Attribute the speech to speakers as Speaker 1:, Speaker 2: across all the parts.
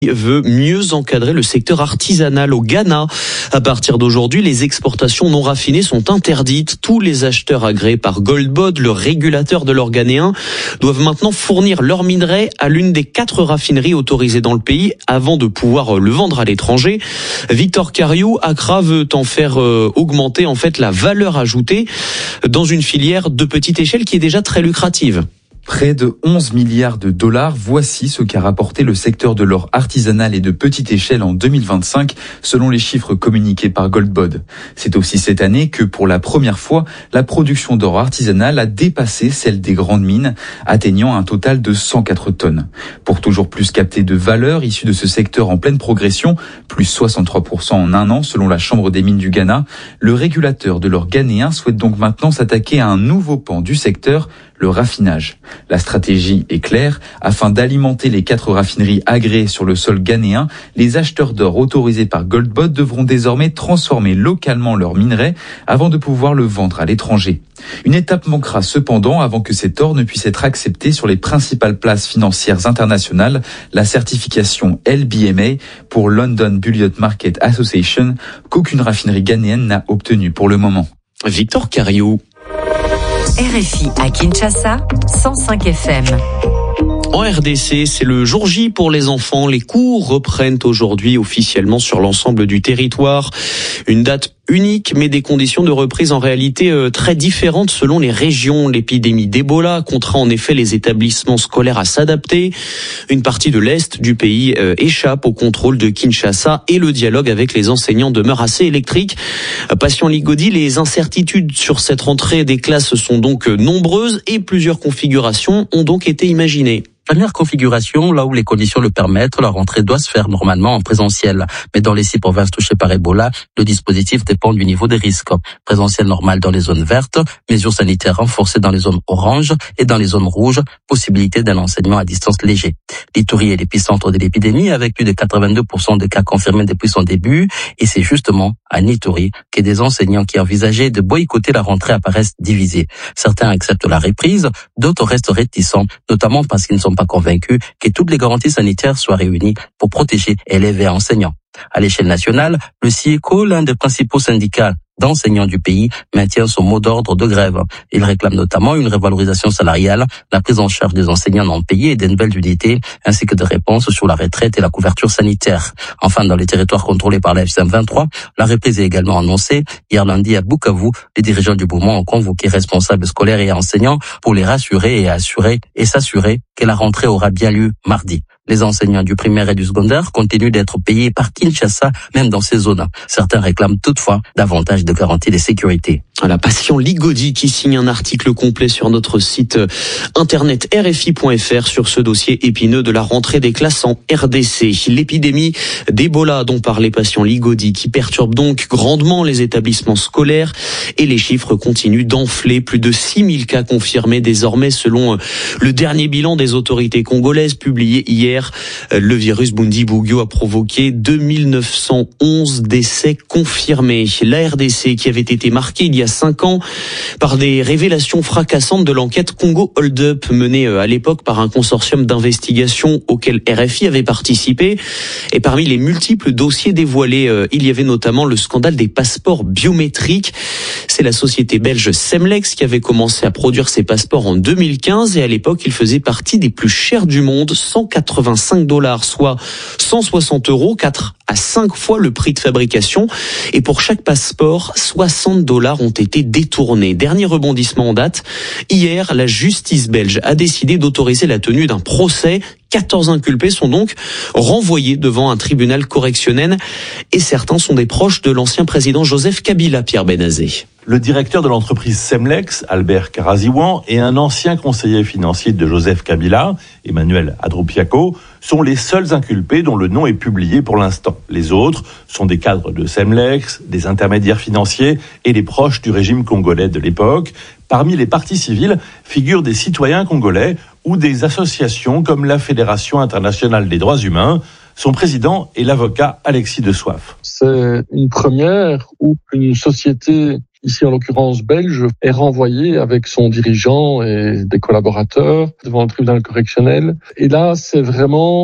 Speaker 1: veut mieux encadrer le secteur artisanal au Ghana. À partir d'aujourd'hui, les exportations non raffinées sont interdites. Tous les acheteurs agréés par Goldbod, le régulateur de l'or ghanéen, doivent maintenant fournir leur minerai à l'une des 4 raffineries autorisées dans le pays avant de pouvoir le vendre à l'étranger. Victor Cariou, Accra veut en faire augmenter la valeur ajoutée dans une filière de petite échelle qui est déjà très lucrative.
Speaker 2: Près de 11 milliards de dollars, voici ce qu'a rapporté le secteur de l'or artisanal et de petite échelle en 2025, selon les chiffres communiqués par Goldbod. C'est aussi cette année que, pour la première fois, la production d'or artisanal a dépassé celle des grandes mines, atteignant un total de 104 tonnes. Pour toujours plus capter de valeur issue de ce secteur en pleine progression, plus 63% en un an selon la Chambre des mines du Ghana, le régulateur de l'or ghanéen souhaite donc maintenant s'attaquer à un nouveau pan du secteur, le raffinage. La stratégie est claire. Afin d'alimenter les 4 raffineries agréées sur le sol ghanéen, les acheteurs d'or autorisés par Goldbod devront désormais transformer localement leur minerai avant de pouvoir le vendre à l'étranger. Une étape manquera cependant avant que cet or ne puisse être accepté sur les principales places financières internationales, la certification LBMA pour London Bullion Market Association, qu'aucune raffinerie ghanéenne n'a obtenue pour le moment.
Speaker 1: Victor Cariou.
Speaker 3: RFI à Kinshasa, 105 FM.
Speaker 1: En RDC, c'est le jour J pour les enfants. Les cours reprennent aujourd'hui officiellement sur l'ensemble du territoire. Une date unique, mais des conditions de reprise en réalité très différentes selon les régions. L'épidémie d'Ebola contraint en effet les établissements scolaires à s'adapter. Une partie de l'Est du pays échappe au contrôle de Kinshasa et le dialogue avec les enseignants demeure assez électrique. Patient Ligodi, les incertitudes sur cette rentrée des classes sont donc nombreuses et plusieurs configurations ont donc été imaginées.
Speaker 4: Première configuration, là où les conditions le permettent, la rentrée doit se faire normalement en présentiel. Mais dans les 6 provinces touchées par Ebola, le dispositif dépend du niveau des risques. Présentiel normal dans les zones vertes, mesures sanitaires renforcées dans les zones oranges et dans les zones rouges, possibilité d'un enseignement à distance léger. L'Ituri est l'épicentre de l'épidémie avec plus de 82% de cas confirmés depuis son début. Et c'est justement à Ituri que des enseignants qui envisageaient de boycotter la rentrée apparaissent divisés. Certains acceptent la reprise, d'autres restent réticents, notamment parce qu'ils ne sont pas convaincus que toutes les garanties sanitaires soient réunies pour protéger élèves et enseignants. À l'échelle nationale, le SIECO, l'un des principaux syndicats d'enseignants du pays, maintient son mot d'ordre de grève. Il réclame notamment une revalorisation salariale, la prise en charge des enseignants non payés et des nouvelles unités, ainsi que des réponses sur la retraite et la couverture sanitaire. Enfin, dans les territoires contrôlés par la FCM23, la reprise est également annoncée. Hier lundi à Bukavu, les dirigeants du mouvement ont convoqué responsables scolaires et enseignants pour les rassurer et s'assurer que la rentrée aura bien lieu mardi. Les enseignants du primaire et du secondaire continuent d'être payés par Kinshasa, même dans ces zones. Certains réclament toutefois davantage de garanties de sécurité.
Speaker 1: La Patient Ligodi qui signe un article complet sur notre site internet rfi.fr sur ce dossier épineux de la rentrée des classes en RDC. L'épidémie d'Ebola dont parlait Patient Ligodi qui perturbe donc grandement les établissements scolaires et les chiffres continuent d'enfler. Plus de 6000 cas confirmés désormais selon le dernier bilan des autorités congolaises publié hier. Le virus Bundibugyo a provoqué 2911 décès confirmés. La RDC qui avait été marquée il y a 5 ans par des révélations fracassantes de l'enquête Congo Hold Up menée à l'époque par un consortium d'investigation auquel RFI avait participé. Et parmi les multiples dossiers dévoilés, il y avait notamment le scandale des passeports biométriques. C'est la société belge Semlex qui avait commencé à produire ces passeports en 2015 et à l'époque, il faisait partie des plus chers du monde, $185, soit 160 €, 4 à 5 fois le prix de fabrication. Et pour chaque passeport, $60 ont été détournés. Dernier rebondissement en date. Hier, la justice belge a décidé d'autoriser la tenue d'un procès. 14 inculpés sont donc renvoyés devant un tribunal correctionnel et certains sont des proches de l'ancien président Joseph Kabila, Pierre Benazé.
Speaker 5: Le directeur de l'entreprise Semlex, Albert Karaziwan, et un ancien conseiller financier de Joseph Kabila, Emmanuel Adroupiako, sont les seuls inculpés dont le nom est publié pour l'instant. Les autres sont des cadres de Semlex, des intermédiaires financiers et des proches du régime congolais de l'époque. Parmi les parties civiles figurent des citoyens congolais ou des associations comme la Fédération internationale des droits humains. Son président est l'avocat Alexis de Soif.
Speaker 6: C'est une première où une société, ici en l'occurrence belge, est renvoyée avec son dirigeant et des collaborateurs devant le tribunal correctionnel. Et là, c'est vraiment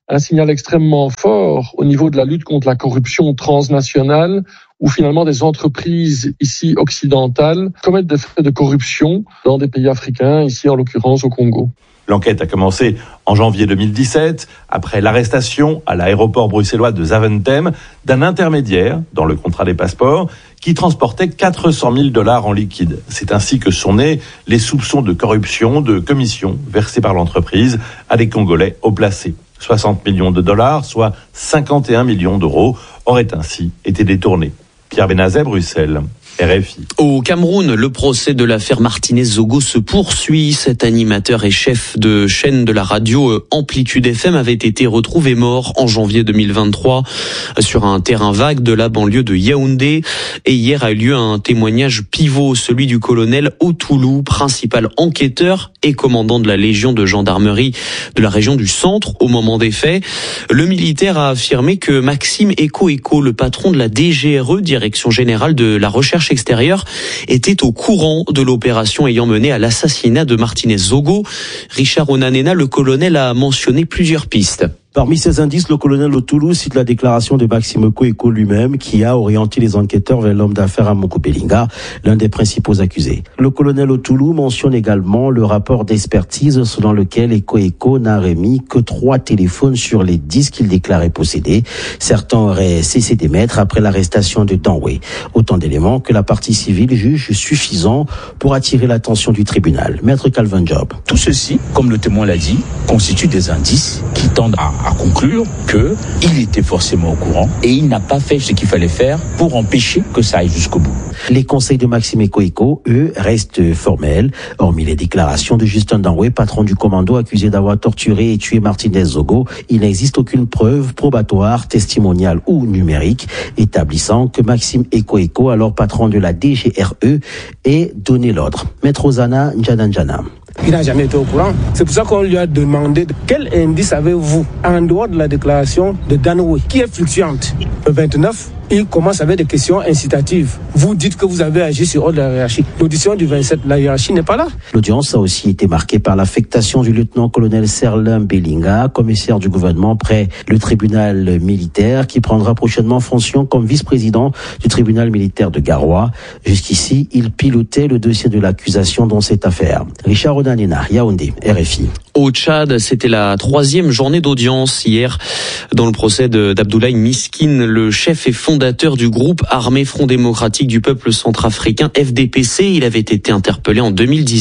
Speaker 6: un signal extrêmement fort au niveau de la lutte contre la corruption transnationale, où finalement des entreprises ici occidentales commettent des faits de corruption dans des pays africains, ici en l'occurrence au Congo.
Speaker 5: L'enquête a commencé en janvier 2017, après l'arrestation à l'aéroport bruxellois de Zaventem d'un intermédiaire dans le contrat des passeports qui transportait 400 000 $ en liquide. C'est ainsi que sont nés les soupçons de corruption de commissions versées par l'entreprise à des Congolais haut placés. 60 millions de dollars, soit 51 millions d'euros, auraient ainsi été détournés. Pierre Benazet, Bruxelles. RFI.
Speaker 1: Au Cameroun, le procès de l'affaire Martinez-Zogo se poursuit. Cet animateur et chef de chaîne de la radio Amplitude FM avait été retrouvé mort en janvier 2023 sur un terrain vague de la banlieue de Yaoundé. Et hier a eu lieu un témoignage pivot, celui du colonel Otoulou, principal enquêteur et commandant de la Légion de gendarmerie de la région du Centre au moment des faits. Le militaire a affirmé que Maxime Eko, le patron de la DGRE, Direction Générale de la Recherche Extérieure, était au courant de l'opération ayant mené à l'assassinat de Martinez-Zogo. Richard Onanena, le colonel, a mentionné plusieurs pistes.
Speaker 7: Parmi ces indices, le colonel Otoulou cite la déclaration de Maxime Eko lui-même qui a orienté les enquêteurs vers l'homme d'affaires Amoko Belinga, l'un des principaux accusés. Le colonel Otoulou mentionne également le rapport d'expertise selon lequel Eko n'a remis que 3 téléphones sur les 10 qu'il déclarait posséder. Certains auraient cessé d'émettre après l'arrestation de Danway. Autant d'éléments que la partie civile juge suffisants pour attirer l'attention du tribunal. Maître Calvin Job.
Speaker 8: Tout ceci, comme le témoin l'a dit, constitue des indices qui tendent à conclure qu'il était forcément au courant et il n'a pas fait ce qu'il fallait faire pour empêcher que ça aille jusqu'au bout.
Speaker 7: Les conseils de Maxime Eko, eux, restent formels. Hormis les déclarations de Justin Danway, patron du commando accusé d'avoir torturé et tué Martinez-Zogo, il n'existe aucune preuve probatoire, testimoniale ou numérique établissant que Maxime Eko, alors patron de la DGRE, ait donné l'ordre. Maître Ozana Njananjana.
Speaker 9: Il n'a jamais été au courant. C'est pour ça qu'on lui a demandé quel indice avez-vous en dehors de la déclaration de Danway, qui est fluctuante. Le 29, il commence avec des questions incitatives. Vous dites que vous avez agi sur ordre de la hiérarchie. L'audition du 27, la hiérarchie n'est pas là.
Speaker 7: L'audience a aussi été marquée par l'affectation du lieutenant-colonel Serlin Belinga, commissaire du gouvernement près le tribunal militaire, qui prendra prochainement fonction comme vice-président du tribunal militaire de Garoua. Jusqu'ici, il pilotait le dossier de l'accusation dans cette affaire. Richard Onanena, Yaoundé, RFI.
Speaker 1: Au Tchad, c'était la 3e journée d'audience hier dans le procès d'Abdoulaye Miskine, le chef et fondateur du groupe armé Front démocratique du peuple centrafricain FDPC. Il avait été interpellé en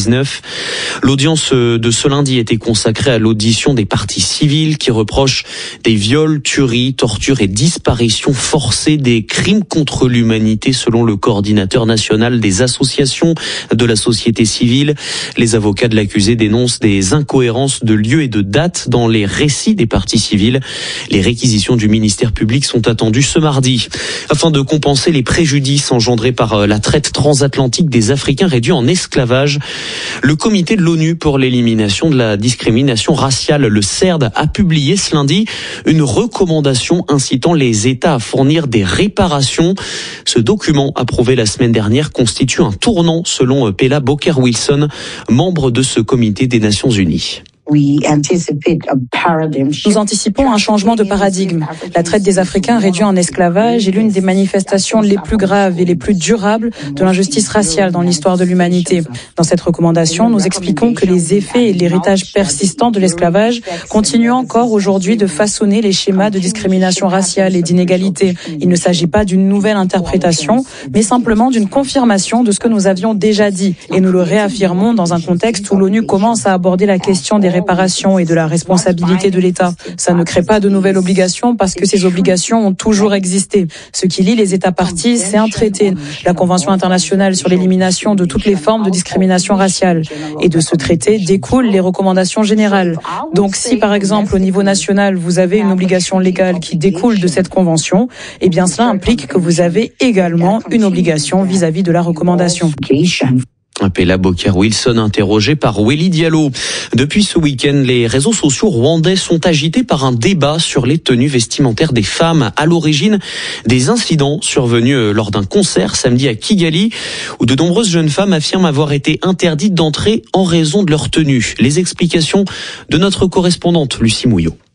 Speaker 1: 2019. L'audience de ce lundi était consacrée à l'audition des parties civiles qui reprochent des viols, tueries, tortures et disparitions forcées, des crimes contre l'humanité selon le coordinateur national des associations de la société civile. Les avocats de l'accusé dénoncent des incohérences de lieu et de date dans les récits des parties civiles. Les réquisitions du ministère public sont attendues ce mardi. Afin de compenser les préjudices engendrés par la traite transatlantique des Africains réduits en esclavage, le comité de l'ONU pour l'élimination de la discrimination raciale, le CERD, a publié ce lundi une recommandation incitant les États à fournir des réparations. Ce document, approuvé la semaine dernière, constitue un tournant selon Pella Bocquer-Wilson, membre de ce comité des Nations Unies.
Speaker 10: Nous anticipons un changement de paradigme. La traite des Africains réduits en esclavage est l'une des manifestations les plus graves et les plus durables de l'injustice raciale dans l'histoire de l'humanité. Dans cette recommandation, nous expliquons que les effets et l'héritage persistant de l'esclavage continuent encore aujourd'hui de façonner les schémas de discrimination raciale et d'inégalité. Il ne s'agit pas d'une nouvelle interprétation, mais simplement d'une confirmation de ce que nous avions déjà dit. Et nous le réaffirmons dans un contexte où l'ONU commence à aborder la question des réparation et de la responsabilité de l'État. Ça ne crée pas de nouvelles obligations parce que ces obligations ont toujours existé. Ce qui lie les États parties, c'est un traité, la Convention internationale sur l'élimination de toutes les formes de discrimination raciale. Et de ce traité découlent les recommandations générales. Donc si par exemple au niveau national vous avez une obligation légale qui découle de cette convention, eh bien cela implique que vous avez également une obligation vis-à-vis de la recommandation.
Speaker 1: Pella Bocquer-Wilson interrogé par Welly Diallo. Depuis ce week-end, les réseaux sociaux rwandais sont agités par un débat sur les tenues vestimentaires des femmes, à l'origine des incidents survenus lors d'un concert samedi à Kigali, où de nombreuses jeunes femmes affirment avoir été interdites d'entrer en raison de leur tenue. Les explications de notre correspondante Lucie Mouillot.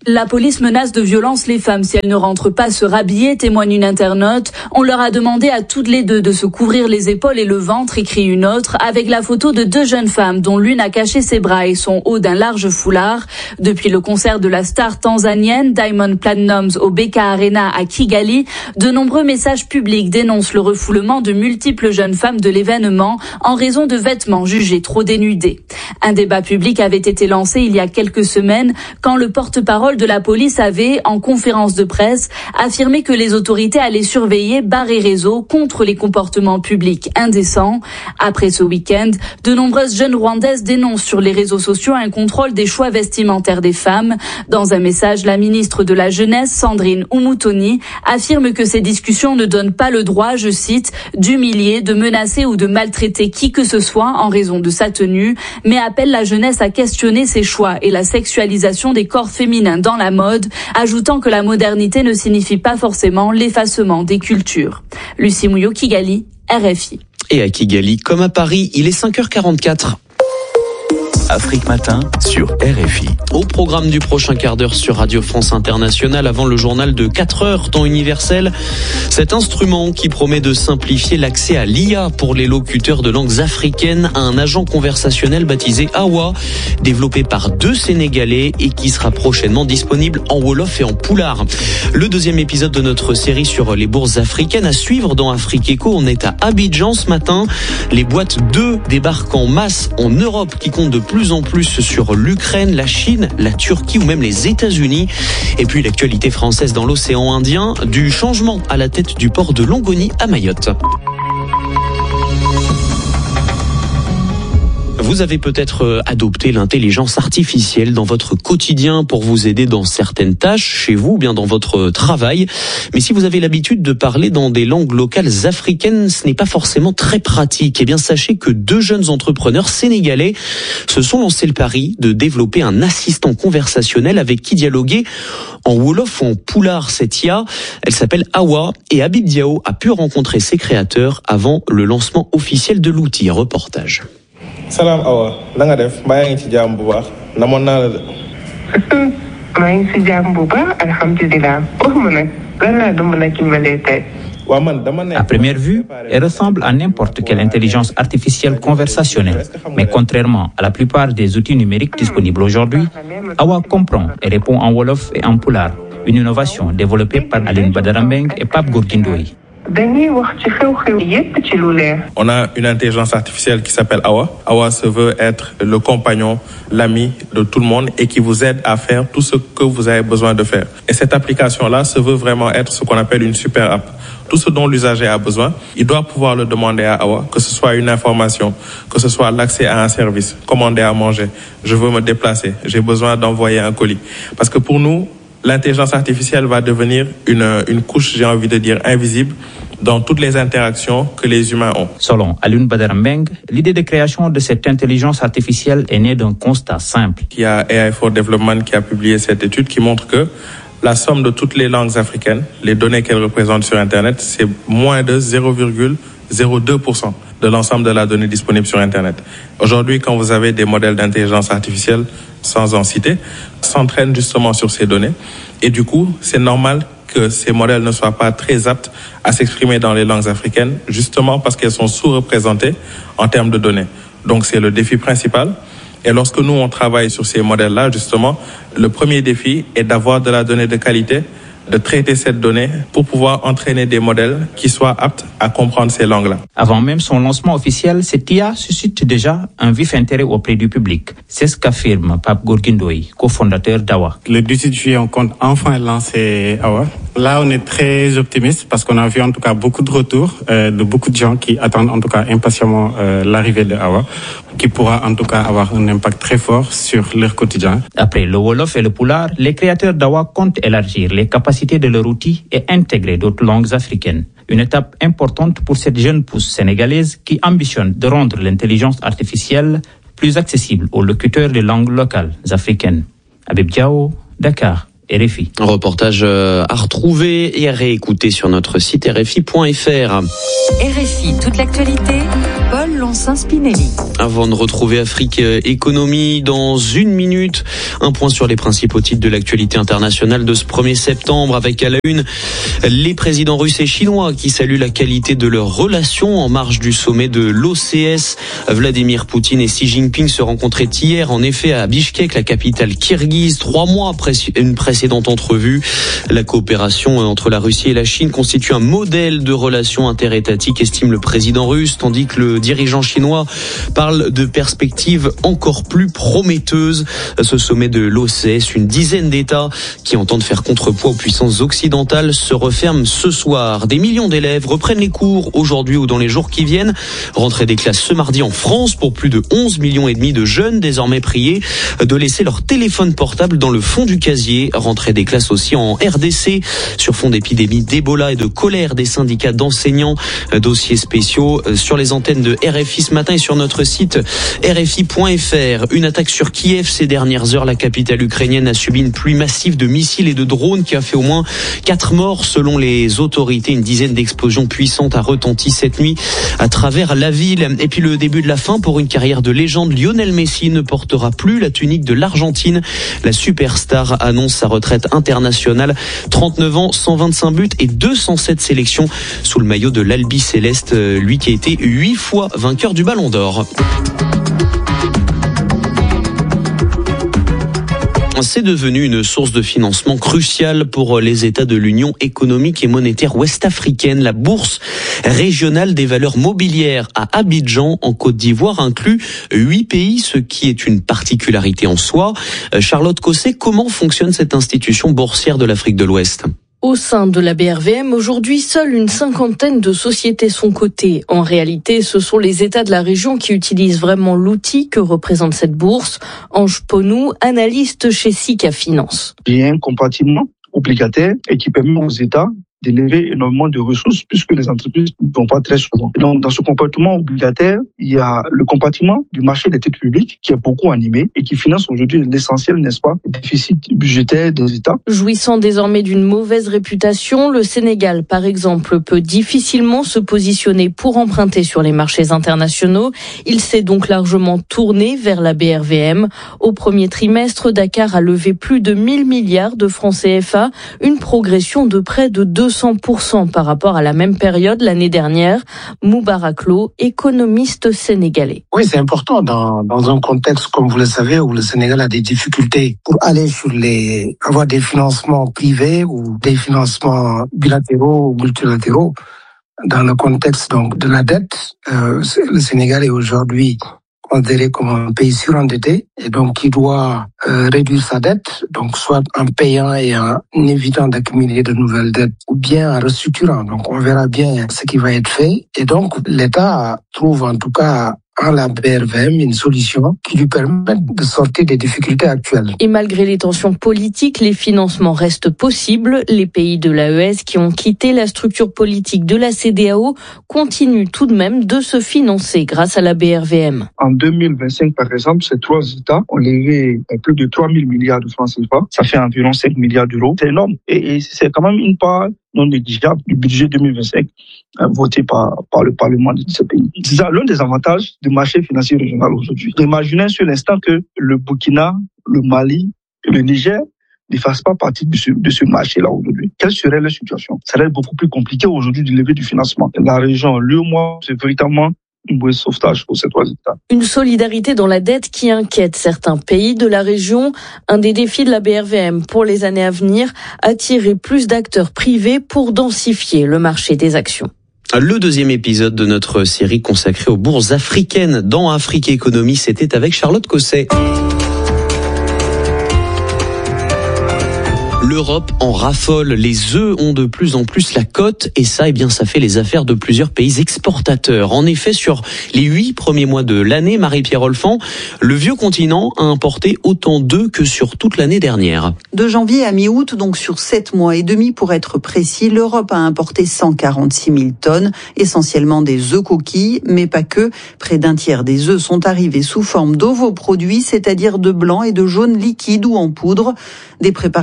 Speaker 11: La police menace de violence les femmes si elles ne rentrent pas se rhabiller, témoigne une internaute. On leur a demandé à toutes les deux de se couvrir les épaules et le ventre, écrit une autre, avec la photo de 2 jeunes femmes dont l'une a caché ses bras et son haut d'un large foulard. Depuis le concert de la star tanzanienne Diamond Platnumz au BK Arena à Kigali, de nombreux messages publics dénoncent le refoulement de multiples jeunes femmes de l'événement en raison de vêtements jugés trop dénudés. Un débat public avait été lancé il y a quelques semaines quand le porte-parole de la police avait, en conférence de presse, affirmé que les autorités allaient surveiller bars et réseaux contre les comportements publics indécents. Après ce week-end, de nombreuses jeunes Rwandaises dénoncent sur les réseaux sociaux un contrôle des choix vestimentaires des femmes. Dans un message, la ministre de la Jeunesse, Sandrine Umutoni, affirme que ces discussions ne donnent pas le droit, je cite, d'humilier, de menacer ou de maltraiter qui que ce soit en raison de sa tenue, mais appelle la jeunesse à questionner ses choix et la sexualisation des corps féminins dans la mode, ajoutant que la modernité ne signifie pas forcément l'effacement des cultures. Lucie Mouillot, Kigali, RFI.
Speaker 1: Et à Kigali, comme à Paris, il est 5h44.
Speaker 2: Afrique Matin sur RFI.
Speaker 1: Au programme du prochain quart d'heure sur Radio France Internationale, avant le journal de 4 heures, temps universel, cet instrument qui promet de simplifier l'accès à l'IA pour les locuteurs de langues africaines, un agent conversationnel baptisé Awa, développé par 2 Sénégalais et qui sera prochainement disponible en Wolof et en Poulard. Le 2e épisode de notre série sur les bourses africaines à suivre dans Afrique Eco. On est à Abidjan ce matin. Les boîtes 2 débarquent en masse en Europe, qui compte de plus en plus sur l'Ukraine, la Chine, la Turquie ou même les États-Unis. Et puis l'actualité française dans l'océan Indien, du changement à la tête du port de Longoni à Mayotte. Vous avez peut-être adopté l'intelligence artificielle dans votre quotidien pour vous aider dans certaines tâches, chez vous ou bien dans votre travail. Mais si vous avez l'habitude de parler dans des langues locales africaines, ce n'est pas forcément très pratique. Eh bien, sachez que 2 jeunes entrepreneurs sénégalais se sont lancés le pari de développer un assistant conversationnel avec qui dialoguer en Wolof ou en Poulard. Cette IA, elle s'appelle Awa et Habib Diao a pu rencontrer ses créateurs avant le lancement officiel de l'outil. Reportage.
Speaker 12: Salam Awa, la nga def mbaa yaa ngi ci jàmm bu baax namoon naa la de.
Speaker 13: maa ngi ci jàmm bu baax alhamdulilah waxuma nag lan laa doon mën a dimbalee tey.
Speaker 8: À première vue, elle ressemble à n'importe quelle intelligence artificielle conversationnelle. Mais contrairement à la plupart des outils numériques disponibles aujourd'hui, Awa comprend et répond en Wolof et en Poulard, une innovation développée par Alioune Badara Mbengue et Pape Gorgui Ndoye.
Speaker 12: On a une intelligence artificielle qui s'appelle Awa. Awa se veut être le compagnon, l'ami de tout le monde et qui vous aide à faire tout ce que vous avez besoin de faire. Et cette application-là se veut vraiment être ce qu'on appelle une super app. Tout ce dont l'usager a besoin, il doit pouvoir le demander à Awa, que ce soit une information, que ce soit l'accès à un service, commander à manger, je veux me déplacer, j'ai besoin d'envoyer un colis. Parce que pour nous, l'intelligence artificielle va devenir une couche, j'ai envie de dire, invisible dans toutes les interactions que les humains ont.
Speaker 8: Selon Alioune Badara Mbengue, l'idée de création de cette intelligence artificielle est née d'un constat simple.
Speaker 12: Il y a AI for Development qui a publié cette étude qui montre que la somme de toutes les langues africaines, les données qu'elles représentent sur Internet, c'est moins de 0,02% de l'ensemble de la donnée disponible sur Internet. Aujourd'hui, quand vous avez des modèles d'intelligence artificielle, sans en citer, s'entraînent justement sur ces données. Et du coup, c'est normal que ces modèles ne soient pas très aptes à s'exprimer dans les langues africaines, justement parce qu'elles sont sous-représentées en termes de données. Donc c'est le défi principal. Et lorsque nous, on travaille sur ces modèles-là, justement, le premier défi est d'avoir de la donnée de qualité, de traiter cette donnée pour pouvoir entraîner des modèles qui soient aptes à comprendre ces langues-là.
Speaker 8: Avant même son lancement officiel, cette IA suscite déjà un vif intérêt auprès du public. C'est ce qu'affirme Pape Gorgui Ndoye, cofondateur d'Awa.
Speaker 14: Le 18 juillet, on compte enfin lancer Awa. Là, on est très optimiste parce qu'on a vu en tout cas beaucoup de retours de beaucoup de gens qui attendent en tout cas impatiemment l'arrivée de Awa, qui pourra en tout cas avoir un impact très fort sur leur quotidien.
Speaker 8: Après le Wolof et le Poulard, les créateurs d'Awa comptent élargir les capacités de leur outil et intégrer d'autres langues africaines. Une étape importante pour cette jeune pousse sénégalaise qui ambitionne de rendre l'intelligence artificielle plus accessible aux locuteurs des langues locales africaines. Habib Diao, Dakar. RFI.
Speaker 1: Un reportage à retrouver et à réécouter sur notre site RFI.fr.
Speaker 3: RFI, toute l'actualité, Paul Lonsin-Spinelli.
Speaker 1: Avant de retrouver Afrique Économie dans une minute, un point sur les principaux titres de l'actualité internationale de ce 1er septembre avec à la une les présidents russes et chinois qui saluent la qualité de leurs relations en marge du sommet de l'OCS. Vladimir Poutine et Xi Jinping se rencontraient hier en effet à Bishkek, la capitale kirghize, 3 mois après une précédente entrevue. La coopération entre la Russie et la Chine constitue un modèle de relations interétatiques, estime le président russe, tandis que le dirigeant chinois parle de perspectives encore plus prometteuses. Ce sommet de l'OCS, une dizaine d'États qui entendent faire contrepoids aux puissances occidentales, se referme ce soir. Des millions d'élèves reprennent les cours aujourd'hui ou dans les jours qui viennent. Rentrée des classes ce mardi en France pour plus de 11,5 millions de jeunes désormais priés de laisser leur téléphone portable dans le fond du casier. Rentrée des classes aussi en RDC sur fond d'épidémie d'Ebola et de colère des syndicats d'enseignants. Dossiers spéciaux sur les antennes de RFI ce matin et sur notre site RFI.fr. Une attaque sur Kiev ces dernières heures. La capitale ukrainienne a subi une pluie massive de missiles et de drones qui a fait au moins 4 morts selon les autorités. Une dizaine d'explosions puissantes a retenti cette nuit à travers la ville. Et puis le début de la fin pour une carrière de légende. Lionel Messi ne portera plus la tunique de l'Argentine. La superstar annonce sa retraite internationale. 39 ans, 125 buts et 207 sélections sous le maillot de l'Albi Céleste, lui qui a été 8 fois vainqueur du Ballon d'Or. C'est devenu une source de financement cruciale pour les États de l'Union économique et monétaire ouest-africaine. La bourse régionale des valeurs mobilières à Abidjan, en Côte d'Ivoire, inclut 8 pays, ce qui est une particularité en soi. Charlotte Cosset, comment fonctionne cette institution boursière de l'Afrique de l'Ouest ?
Speaker 15: Au sein de la BRVM, aujourd'hui, seule une 50aine de sociétés sont cotées. En réalité, ce sont les États de la région qui utilisent vraiment l'outil que représente cette bourse. Ange Ponou, analyste chez Sika Finance.
Speaker 16: Il y a un compartiment obligataire et qui permet aux États d'élever énormément de ressources puisque les entreprises ne vont pas très souvent. Et donc, dans ce compartiment obligataire, il y a le compartiment du marché des titres publics qui est beaucoup animé et qui finance aujourd'hui l'essentiel, n'est-ce pas, le déficit budgétaire des États.
Speaker 15: Jouissant désormais d'une mauvaise réputation, le Sénégal, par exemple, peut difficilement se positionner pour emprunter sur les marchés internationaux. Il s'est donc largement tourné vers la BRVM. Au premier trimestre, Dakar a levé plus de 1000 milliards de francs CFA, une progression de près de 200% par rapport à la même période l'année dernière. Moubarak Lo, économiste sénégalais.
Speaker 17: Oui, c'est important dans un contexte, comme vous le savez, où le Sénégal a des difficultés pour aller avoir des financements privés ou des financements bilatéraux ou multilatéraux. Dans le contexte donc de la dette, le Sénégal est aujourd'hui considéré comme un pays surendetté et donc qui doit réduire sa dette, donc soit en payant et en évitant d'accumuler de nouvelles dettes ou bien en restructurant. Donc on verra bien ce qui va être fait et donc l'État trouve en tout cas à la BRVM une solution qui lui permet de sortir des difficultés actuelles.
Speaker 15: Et malgré les tensions politiques, les financements restent possibles. Les pays de l'AES qui ont quitté la structure politique de la CEDEAO continuent tout de même de se financer grâce à la BRVM.
Speaker 16: En 2025, par exemple, ces 3 États ont levé plus de 3 000 milliards de francs CFA. Ça fait environ 5 milliards d'euros. C'est énorme. Et c'est quand même une part non négligeable du budget 2025 voté par le Parlement de ce pays. C'est ça l'un des avantages du marché financier régional aujourd'hui. Imaginez sur l'instant que le Burkina, le Mali et le Niger ne fassent pas partie de ce marché-là aujourd'hui. Quelle serait la situation ? Ça va être beaucoup plus compliqué aujourd'hui de lever du financement. La région, l'UEMOA, c'est véritablement une bouée de sauvetage pour ces 3 États.
Speaker 15: Une solidarité dans la dette qui inquiète certains pays de la région. Un des défis de la BRVM pour les années à venir, attirer plus d'acteurs privés pour densifier le marché des actions.
Speaker 1: Le deuxième épisode de notre série consacrée aux bourses africaines dans Afrique Économie, c'était avec Charlotte Cosset. L'Europe en raffole, les œufs ont de plus en plus la cote et ça, ça fait les affaires de plusieurs pays exportateurs. En effet, sur les 8 premiers mois de l'année, Marie-Pierre Olfan, le vieux continent a importé autant d'œufs que sur toute l'année dernière.
Speaker 18: De janvier à mi-août, donc sur 7 mois et demi pour être précis, l'Europe a importé 146 000 tonnes, essentiellement des œufs coquilles, mais pas que. Près d'un tiers des œufs sont arrivés sous forme d'ovoproduits, c'est-à-dire de blanc et de jaune liquide ou en poudre. Des préparations majoritaires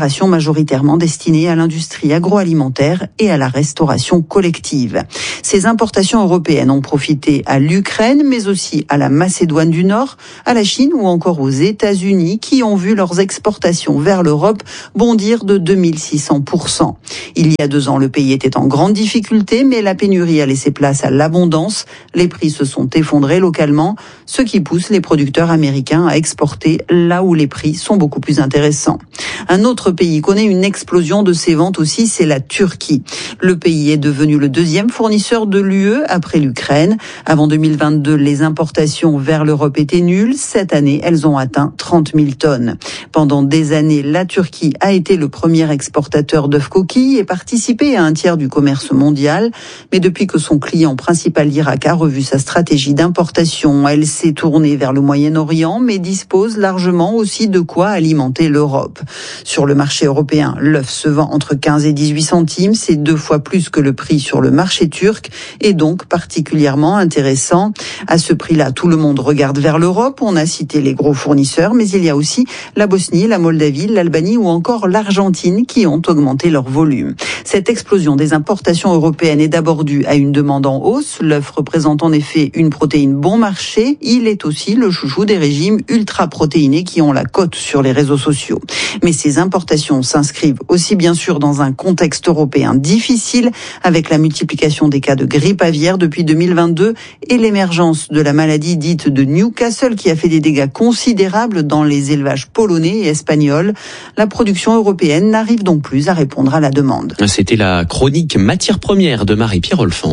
Speaker 18: majoritairement destinés à l'industrie agroalimentaire et à la restauration collective. Ces importations européennes ont profité à l'Ukraine, mais aussi à la Macédoine du Nord, à la Chine ou encore aux États-Unis, qui ont vu leurs exportations vers l'Europe bondir de 2600%. Il y a 2 ans, le pays était en grande difficulté, mais la pénurie a laissé place à l'abondance. Les prix se sont effondrés localement, ce qui pousse les producteurs américains à exporter là où les prix sont beaucoup plus intéressants. Un autre pays connaît une explosion de ses ventes aussi, c'est la Turquie. Le pays est devenu le 2e fournisseur de l'UE après l'Ukraine. Avant 2022, les importations vers l'Europe étaient nulles. Cette année, elles ont atteint 30 000 tonnes. Pendant des années, la Turquie a été le premier exportateur d'œufs coquilles et participé à un tiers du commerce mondial. Mais depuis que son client principal, l'Irak, a revu sa stratégie d'importation, elle s'est tournée vers le Moyen-Orient, mais dispose largement aussi de quoi alimenter l'Europe. Sur le marché européen, l'œuf se vend entre 15 et 18 centimes, c'est 2 fois plus que le prix sur le marché turc et donc particulièrement intéressant. À ce prix-là, tout le monde regarde vers l'Europe. On a cité les gros fournisseurs, mais il y a aussi la Bosnie, la Moldavie, l'Albanie ou encore l'Argentine qui ont augmenté leur volume. Cette explosion des importations européennes est d'abord due à une demande en hausse. L'œuf représente en effet une protéine bon marché. Il est aussi le chouchou des régimes ultra-protéinés qui ont la cote sur les réseaux sociaux. Mais ces importations s'inscrivent aussi bien sûr dans un contexte européen difficile avec la multiplication des cas de grippe aviaire depuis 2022 et l'émergence de la maladie dite de Newcastle qui a fait des dégâts considérables dans les élevages polonais et espagnols. La production européenne n'arrive donc plus à répondre à la demande.
Speaker 1: C'était la chronique matières premières de Marie-Pierre Olfan.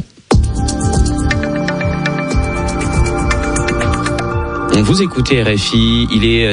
Speaker 1: Vous écoutez RFI, il est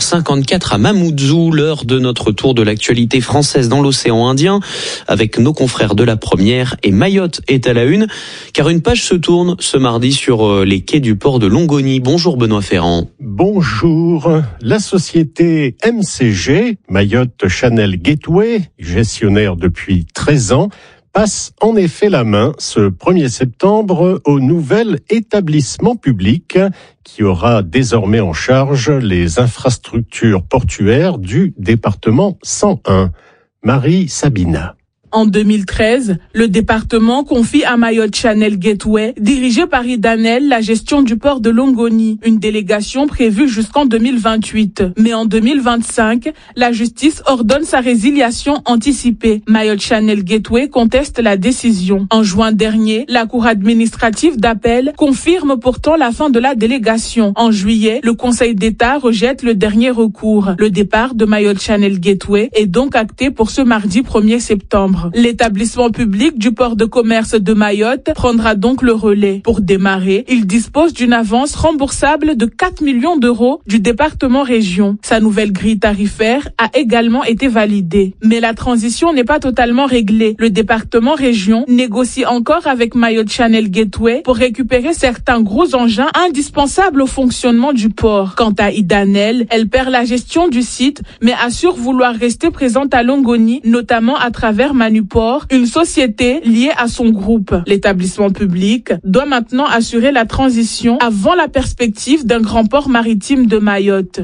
Speaker 1: 6h54 à Mamoudzou, l'heure de notre tour de l'actualité française dans l'océan Indien, avec nos confrères de la première, et Mayotte est à la une, car une page se tourne ce mardi sur les quais du port de Longoni. Bonjour Benoît Ferrand.
Speaker 19: Bonjour. La société MCG, Mayotte Channel Gateway, gestionnaire depuis 13 ans, passe en effet la main ce 1er septembre au nouvel établissement public qui aura désormais en charge les infrastructures portuaires du département 101. Marie Sabina.
Speaker 20: En 2013, le département confie à Mayotte Channel Gateway, dirigé par Idanel, la gestion du port de Longoni, une délégation prévue jusqu'en 2028. Mais en 2025, la justice ordonne sa résiliation anticipée. Mayotte Channel Gateway conteste la décision. En juin dernier, la cour administrative d'appel confirme pourtant la fin de la délégation. En juillet, le Conseil d'État rejette le dernier recours. Le départ de Mayotte Channel Gateway est donc acté pour ce mardi 1er septembre. L'établissement public du port de commerce de Mayotte prendra donc le relais. Pour démarrer, il dispose d'une avance remboursable de 4 millions d'euros du département région. Sa nouvelle grille tarifaire a également été validée. Mais la transition n'est pas totalement réglée. Le département région négocie encore avec Mayotte Channel Gateway pour récupérer certains gros engins indispensables au fonctionnement du port. Quant à Idanel, elle perd la gestion du site, mais assure vouloir rester présente à Longoni, notamment à travers Manuport, une société liée à son groupe. L'établissement public doit maintenant assurer la transition avant la perspective d'un grand port maritime de Mayotte.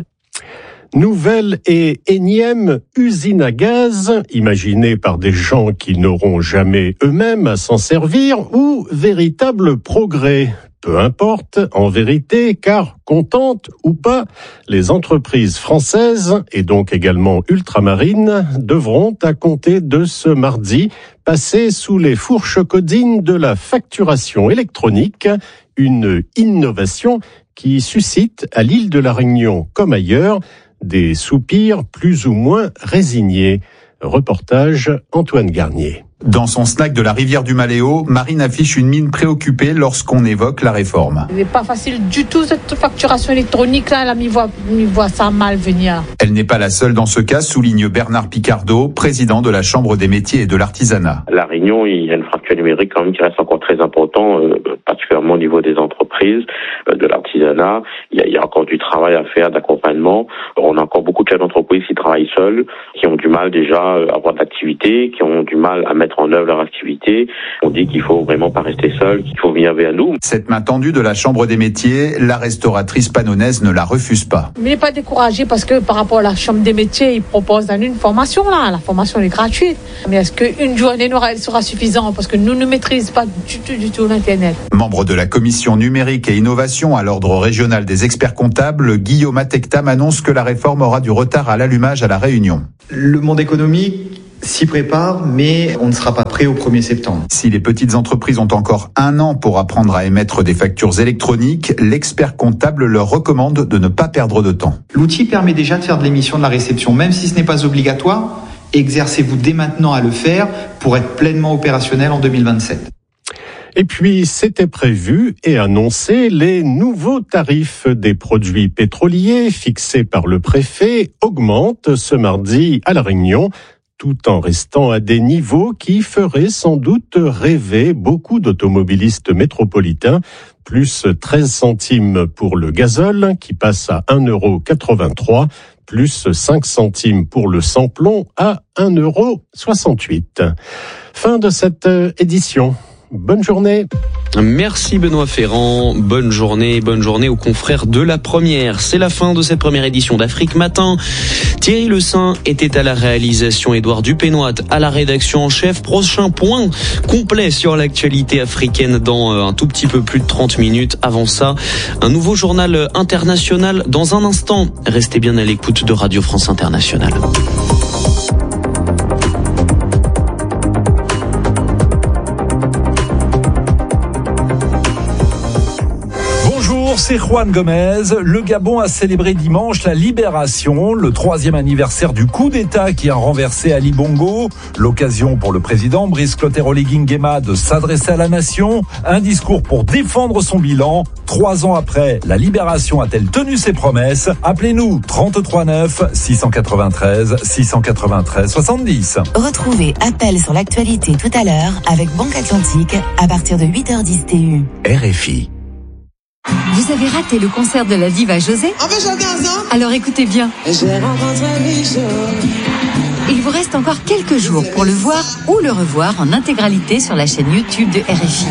Speaker 19: Nouvelle et énième usine à gaz, imaginée par des gens qui n'auront jamais eux-mêmes à s'en servir, ou véritable progrès? Peu importe, en vérité, car contentes ou pas, les entreprises françaises, et donc également ultramarines, devront, à compter de ce mardi, passer sous les fourches codines de la facturation électronique, une innovation qui suscite, à l'île de la Réunion comme ailleurs, des soupirs plus ou moins résignés. Reportage Antoine Garnier.
Speaker 21: Dans son snack de la rivière du Maléo, Marine affiche une mine préoccupée lorsqu'on évoque la réforme.
Speaker 22: Ce n'est pas facile du tout cette facturation électronique, là, elle voit ça mal venir.
Speaker 21: Elle n'est pas la seule dans ce cas, souligne Bernard Picardeau, président de la Chambre des métiers et de l'artisanat.
Speaker 23: À La Réunion, il y a une fracture numérique quand même qui reste encore très important, particulièrement au niveau des entreprises, de l'artisanat. Il y a encore du travail à faire, d'accompagnement. On a encore beaucoup de chefs d'entreprise qui travaillent seuls, qui ont du mal déjà à avoir de l'activité, qui ont du mal à mettre mettre en œuvre leur activité. On dit qu'il faut vraiment pas rester seul, qu'il faut venir vers nous.
Speaker 21: Cette main tendue de la Chambre des métiers, la restauratrice panonaise ne la refuse pas.
Speaker 22: Mais il n'est pas découragé parce que par rapport à la Chambre des métiers, il propose une formation là. La formation est gratuite. Mais est-ce qu'une journée sera suffisante parce que nous ne maîtrisons pas du tout l'Internet.
Speaker 21: Membre de la commission numérique et innovation à l'ordre régional des experts comptables, Guillaume Atectam annonce que la réforme aura du retard à l'allumage à La Réunion.
Speaker 4: Le monde économique s'y prépare, mais on ne sera pas prêt au 1er septembre.
Speaker 21: Si les petites entreprises ont encore 1 an pour apprendre à émettre des factures électroniques, l'expert comptable leur recommande de ne pas perdre de temps.
Speaker 4: L'outil permet déjà de faire de l'émission de la réception, même si ce n'est pas obligatoire. Exercez-vous dès maintenant à le faire pour être pleinement opérationnel en 2027.
Speaker 19: Et puis, c'était prévu et annoncé, les nouveaux tarifs des produits pétroliers fixés par le préfet augmentent ce mardi à La Réunion, tout en restant à des niveaux qui feraient sans doute rêver beaucoup d'automobilistes métropolitains. Plus 13 centimes pour le gazole, qui passe à 1,83 €, plus 5 centimes pour le sans-plomb à 1,68 €. Fin de cette édition. Bonne journée.
Speaker 1: Merci Benoît Ferrand. Bonne journée aux confrères de La Première. C'est la fin de cette première édition d'Afrique Matin. Thierry Le Saint était à la réalisation, Édouard Dupénoit à la rédaction en chef. Prochain point complet sur l'actualité africaine dans un tout petit peu plus de 30 minutes. Avant ça, un nouveau journal international dans un instant. Restez bien à l'écoute de Radio France Internationale.
Speaker 5: C'est Juan Gomez. Le Gabon a célébré dimanche la libération, le 3e anniversaire du coup d'État qui a renversé Ali Bongo. L'occasion pour le président Brice Clotaire Oligui Nguema de s'adresser à la nation. Un discours pour défendre son bilan. 3 ans après, la libération a-t-elle tenu ses promesses? Appelez-nous 33 9 693 693 70.
Speaker 6: Retrouvez Appel sur l'actualité tout à l'heure avec Banque Atlantique à partir de 8h10 TU.
Speaker 21: RFI.
Speaker 3: Vous avez raté le concert de la diva José? Alors écoutez bien. Il vous reste encore quelques jours pour le voir ou le revoir en intégralité sur la chaîne YouTube de RFI.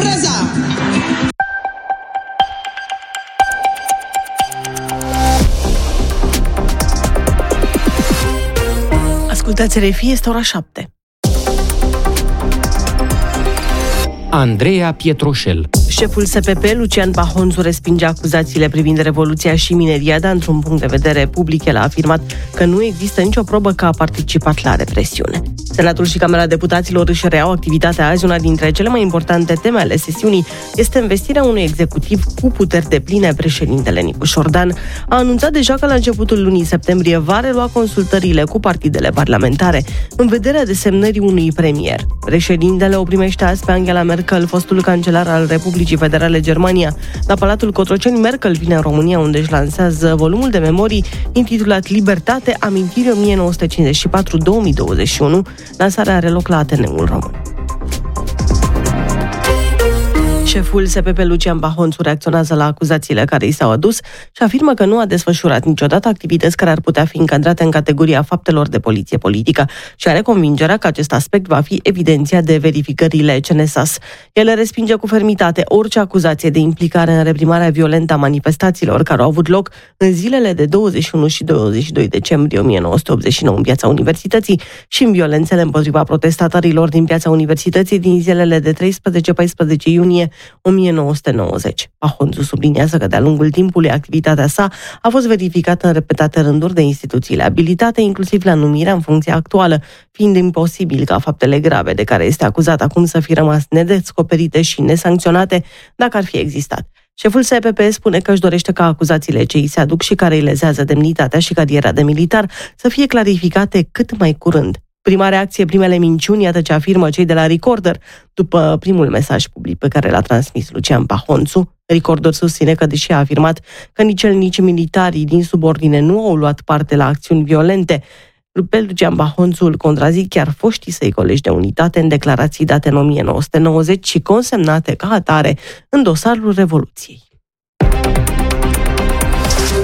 Speaker 24: Ascultați RFI, este ora 7.
Speaker 25: Andreea Pietroșel.
Speaker 24: Șeful SPP, Lucian Pahonțu, respinge acuzațiile privind Revoluția și mineria, dar într-un punct de vedere public, el a afirmat că nu există nicio probă că a participat la represiune. Senatul și Camera Deputaților își reau activitatea azi. Una dintre cele mai importante teme ale sesiunii este investirea unui executiv cu puteri depline. Președintele Nicu Șordan a anunțat deja că la începutul lunii septembrie va relua consultările cu partidele parlamentare în vederea desemnării unui premier. Președintele o primește azi pe Angela Merkel, fostul cancelar al Republicii Federale Germania. La Palatul Cotroceni, Merkel vine în România, unde își lansează volumul de memorii intitulat Libertate, amintiri 1954-2021. Lansarea are loc la Ateneul Român. Șeful SPP, Lucian Pahonțu, reacționează la acuzațiile care i s-au adus și afirmă că nu a desfășurat niciodată activități care ar putea fi încadrate în categoria faptelor de poliție politică și are convingerea că acest aspect va fi evidențiat de verificările CNSAS. El respinge cu fermitate orice acuzație de implicare în reprimarea violentă a manifestațiilor care au avut loc în zilele de 21 și 22 decembrie 1989 în Piața Universității și în violențele împotriva protestatarilor din Piața Universității din zilele de 13-14 iunie 1990. Pahonțu subliniază că de-a lungul timpului activitatea sa a fost verificată în repetate rânduri de instituțiile abilitate, inclusiv la numirea în funcția actuală, fiind imposibil ca faptele grave de care este acuzat acum să fi rămas nedescoperite și nesancționate dacă ar fi existat. Șeful SPP spune că își dorește ca acuzațiile ce îi se aduc și care îi lezează demnitatea și cariera de militar să fie clarificate cât mai curând. Prima reacție, primele minciuni, iată ce afirmă cei de la Recorder după primul mesaj public pe care l-a transmis Lucian Pahonțu. Recorder susține că, deși a afirmat că nici el, nici militarii din subordine nu au luat parte la acțiuni violente, pe Lucian Pahonțu îl contrazic chiar foștii săi colegi de unitate în declarații date în 1990 și consemnate ca atare în dosarul Revoluției.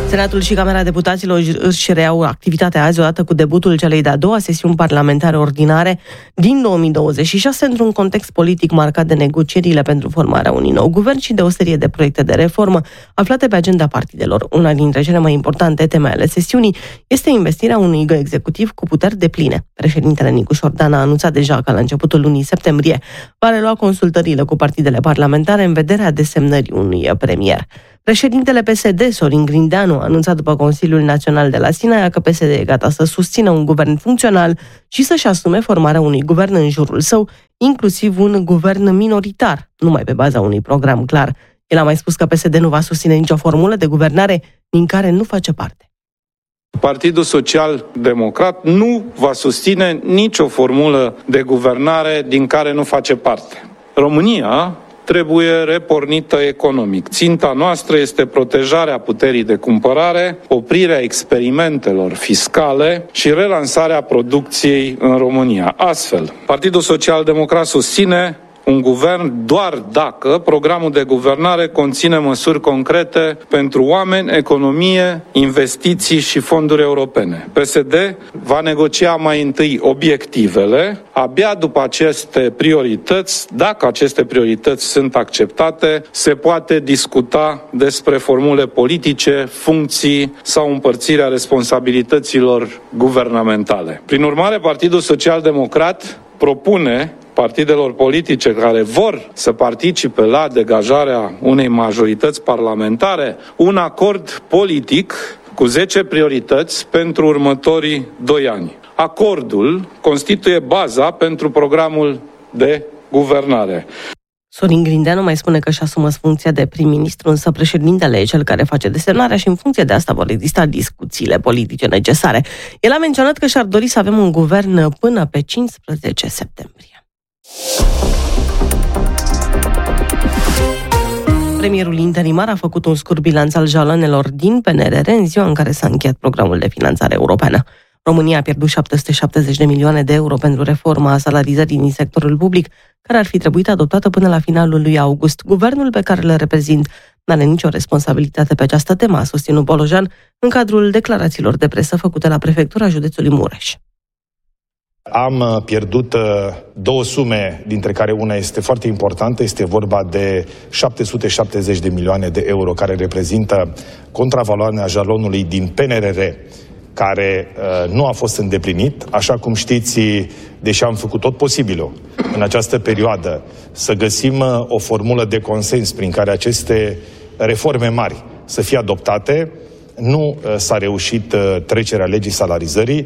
Speaker 24: Senatul și Camera Deputaților își reau activitatea azi odată cu debutul celei de-a doua sesiuni parlamentare ordinare din 2026 într-un context politic marcat de negocierile pentru formarea unui nou guvern și de o serie de proiecte de reformă aflate pe agenda partidelor. Una dintre cele mai importante teme ale sesiunii este investirea unui executiv cu puteri depline. Președintele Nicu Șordan a anunțat deja că la începutul lunii septembrie va relua consultările cu partidele parlamentare în vederea desemnării unui premier. Președintele PSD, Sorin Grindeanu, a anunțat după Consiliul Național de la Sinaia că PSD e gata să susțină un guvern funcțional și să-și asume formarea unui guvern în jurul său, inclusiv un guvern minoritar, numai pe baza unui program clar. El a mai spus că PSD nu va susține nicio formulă de guvernare din care nu face parte.
Speaker 2: Partidul Social Democrat nu va susține nicio formulă de guvernare din care nu face parte. România trebuie repornită economic. Ținta noastră este protejarea puterii de cumpărare, oprirea experimentelor fiscale și relansarea producției în România. Astfel, Partidul Social Democrat susține un guvern doar dacă programul de guvernare conține măsuri concrete pentru oameni, economie, investiții și fonduri europene. PSD va negocia mai întâi obiectivele, abia după aceste priorități, dacă aceste priorități sunt acceptate, se poate discuta despre formule politice, funcții sau împărțirea responsabilităților guvernamentale. Prin urmare, Partidul Social Democrat propune partidelor politice care vor să participe la degajarea unei majorități parlamentare un acord politic cu 10 priorități pentru următorii 2 ani. Acordul constituie baza pentru programul de guvernare.
Speaker 24: Sorin Grindeanu mai spune că își asumă funcția de prim-ministru, însă președintele e cel care face desemnarea și în funcție de asta vor exista discuțiile politice necesare. El a menționat că și-ar dori să avem un guvern până pe 15 septembrie. Premierul interimar a făcut un scurt bilanț al jalonelor din PNRR în ziua în care s-a încheiat programul de finanțare europeană. România a pierdut 770 de milioane de euro pentru reforma salarizării din sectorul public, care ar fi trebuit adoptată până la finalul lui august. Guvernul pe care îl reprezint n-are nicio responsabilitate pe această temă, a susținut Bolojan în cadrul declarațiilor de presă făcute la prefectura județului Mureș.
Speaker 7: Am pierdut 2 sume, dintre care una este foarte importantă, este vorba de 770 de milioane de euro, care reprezintă contravaloarea jalonului din PNRR, care nu a fost îndeplinit. Așa cum știți, deși am făcut tot posibilul în această perioadă să găsim o formulă de consens prin care aceste reforme mari să fie adoptate, nu s-a reușit trecerea legii salarizării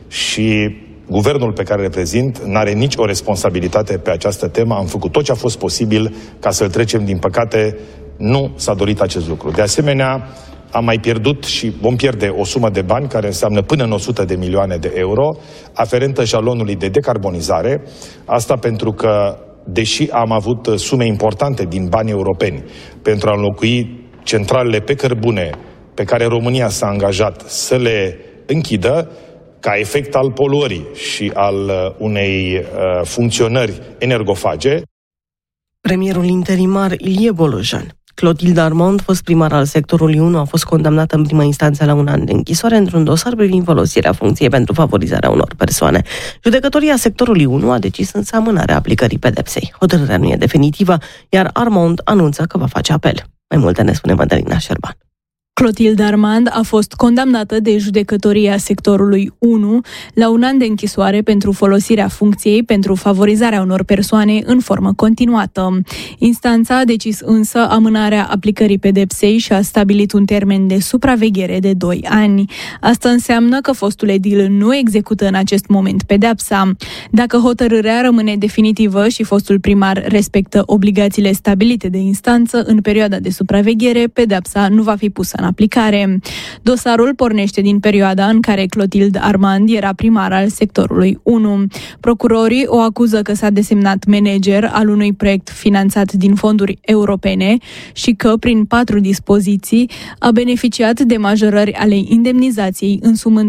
Speaker 7: și guvernul pe care îl reprezint n-are nici o responsabilitate pe această temă. Am făcut tot ce a fost posibil ca să-l trecem. Din păcate, nu s-a dorit acest lucru. De asemenea, am mai pierdut și vom pierde o sumă de bani care înseamnă până în 100 de milioane de euro, aferentă jalonului de decarbonizare. Asta pentru că, deși am avut sume importante din bani europeni pentru a înlocui centralele pe cărbune pe care România s-a angajat să le închidă, ca efect al poluării și al unei funcționări energofage.
Speaker 24: Premierul interimar Ilie Bolojan. Clotilde Armand, fost primar al sectorului 1, a fost condamnată în prima instanță la 1 an de închisoare într-un dosar privind folosirea funcției pentru favorizarea unor persoane. Judecătoria sectorului 1 a decis însă amânarea aplicării pedepsei. Hotărârea nu e definitivă, iar Armand anunță că va face apel. Mai multe ne spune Madalina Șerban.
Speaker 9: Clotilde Armand a fost condamnată de judecătoria sectorului 1 la 1 an de închisoare pentru folosirea funcției pentru favorizarea unor persoane în formă continuată. Instanța a decis însă amânarea aplicării pedepsei și a stabilit un termen de supraveghere de 2 ani. Asta înseamnă că fostul edil nu execută în acest moment pedepsa. Dacă hotărârea rămâne definitivă și fostul primar respectă obligațiile stabilite de instanță în perioada de supraveghere, pedepsa nu va fi pusă în aplicare. Dosarul pornește din perioada în care Clotilde Armand era primar al sectorului 1. Procurorii o acuză că s-a desemnat manager al unui proiect finanțat din fonduri europene și că, prin 4 dispoziții, a beneficiat de majorări ale indemnizației însumând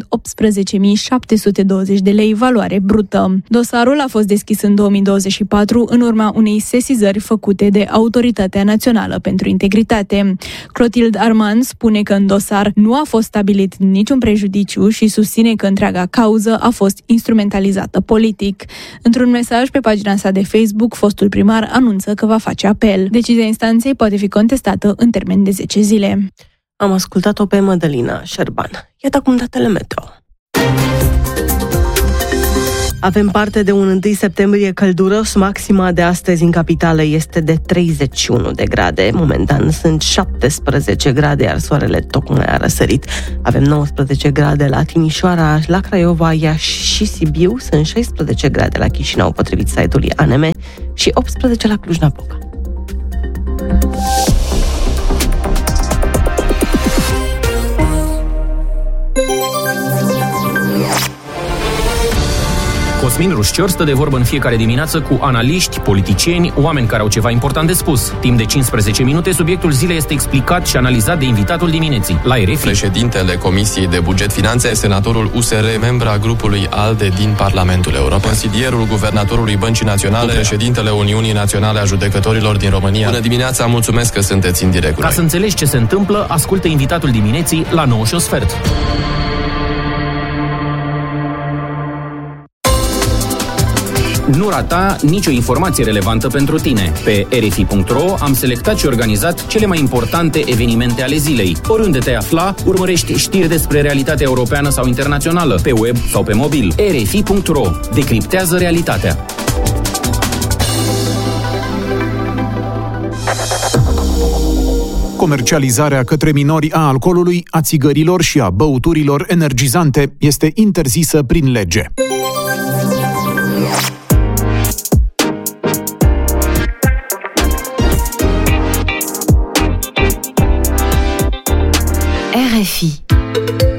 Speaker 9: 18.720 de lei valoare brută. Dosarul a fost deschis în 2024 în urma unei sesizări făcute de Autoritatea Națională pentru Integritate. Clotilde Armand spune spune că în dosar nu a fost stabilit niciun prejudiciu și susține că întreaga cauză a fost instrumentalizată politic. Într-un mesaj pe pagina sa de Facebook, fostul primar anunță că va face apel. Decizia instanței poate fi contestată în termen de 10 zile.
Speaker 24: Am ascultat-o pe Mădălina Șerban. Iată acum datele meteo. Avem parte de un 1 septembrie călduros. Maxima de astăzi în capitală este de 31 de grade. Momentan sunt 17 grade, iar soarele tocmai a răsărit. Avem 19 grade la Timișoara, la Craiova, Iași și Sibiu. Sunt 16 grade la Chișinău, potrivit site-ului ANM, și 18 la Cluj-Napoca.
Speaker 25: Cosmin Rușcior stă de vorbă în fiecare dimineață cu analiști, politicieni, oameni care au ceva important de spus. Timp de 15 minute, subiectul zilei este explicat și analizat de invitatul dimineții, la RFI.
Speaker 10: Președintele Comisiei de Buget Finanțe, senatorul USR, membra grupului ALDE din Parlamentul European, consilierul guvernatorului Băncii Naționale, președintele Uniunii Naționale a Judecătorilor din România. Bună dimineața, mulțumesc că sunteți în direct.
Speaker 25: Ca să înțelegi ce se întâmplă, ascultă invitatul dimineții la 9:15. Nu rata nicio informație relevantă pentru tine. Pe RFI.ro am selectat și organizat cele mai importante evenimente ale zilei. Oriunde te afla, urmărești știri despre realitatea europeană sau internațională, pe web sau pe mobil. RFI.ro decriptează realitatea.
Speaker 11: Comercializarea către minori a alcoolului, a țigărilor și a băuturilor energizante este interzisă prin lege.